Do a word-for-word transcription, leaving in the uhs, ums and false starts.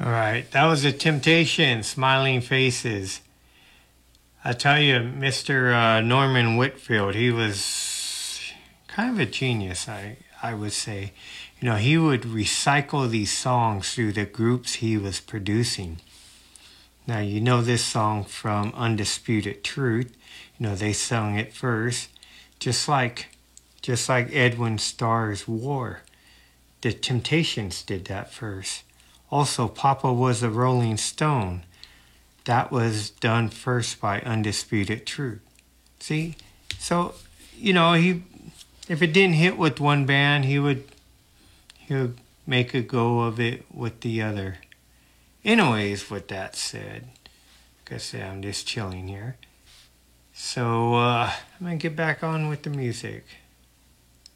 All right, that was The Temptation, Smiling Faces. I tell you, Mister Uh, Norman Whitfield, he was kind of a genius, I, I would say. You know, he would recycle these songs through the groups he was producing. Now, you know this song from Undisputed Truth. You know, they sung it first, just like, just like Edwin Starr's War. The Temptations did that first. Also, Papa Was a Rolling Stone. That was done first by Undisputed Truth. See? So, you know, he if it didn't hit with one band, he would he would make a go of it with the other. Anyways, with that said, like I said, I'm just chilling here. So, uh, I'm going to get back on with the music.